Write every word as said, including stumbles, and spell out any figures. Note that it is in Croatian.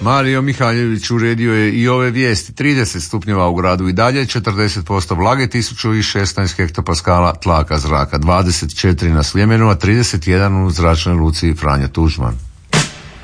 Mario Mihaljević uredio je i ove vijesti. trideset stupnjeva u gradu i dalje, četrdeset posto vlage, tisuću šesnaest hektopaskala tlaka zraka, dvadeset četiri na Sljemenu, a trideset jedan u zračnoj luci Franjo Tuđman.